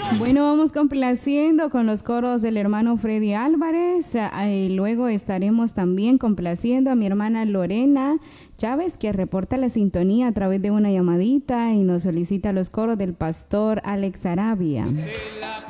Bueno, vamos complaciendo con los coros del hermano Freddy Álvarez. Luego estaremos también complaciendo a mi hermana Lorena Chávez, que reporta la sintonía a través de una llamadita y nos solicita los coros del pastor Alex Arabia.